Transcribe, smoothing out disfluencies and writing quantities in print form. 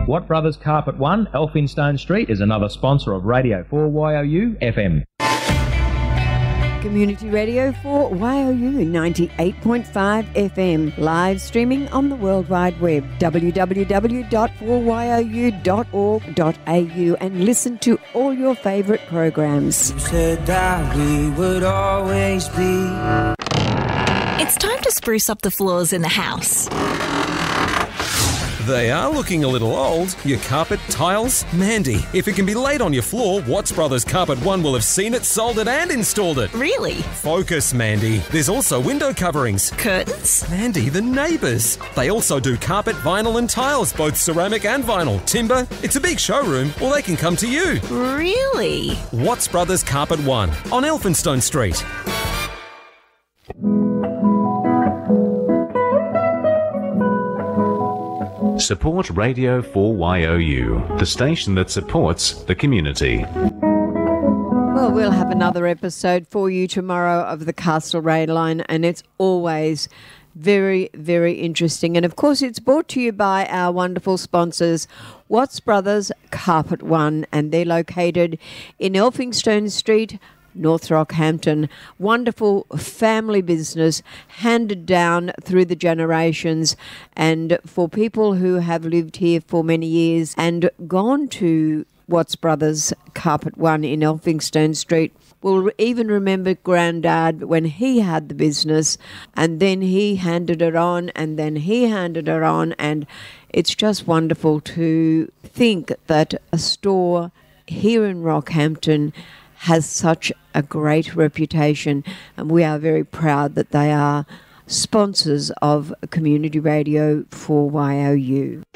Watt Brothers Carpet One, Elphinstone Street, is another sponsor of Radio 4YOU FM. Community Radio for YOU 98.5 FM. Live streaming on the World Wide Web. www.4you.org.au and listen to all your favourite programs. You said that we would always be. It's time to spruce up the floors in the house. They are looking a little old. Your carpet, tiles? Mandy, if it can be laid on your floor, Watts Brothers Carpet One will have seen it, sold it and installed it. Really? Focus, Mandy. There's also window coverings. Curtains? Mandy, the neighbours. They also do carpet, vinyl and tiles, both ceramic and vinyl. Timber. It's a big showroom, or they can come to you. Really? Watts Brothers Carpet One on Elphinstone Street. Support Radio 4YOU, the station that supports the community. Well, we'll have another episode for you tomorrow of the Castlereagh Line, and it's always very, very interesting. And, of course, it's brought to you by our wonderful sponsors, Watts Brothers Carpet One, and they're located in Elphinstone Street, North Rockhampton. Wonderful family business handed down through the generations, and for people who have lived here for many years and gone to Watts Brothers Carpet One in Elphinstone Street will even remember Grandad when he had the business, and then he handed it on, and then he handed it on, and it's just wonderful to think that a store here in Rockhampton has such a great reputation, and we are very proud that they are sponsors of Community Radio 4YOU.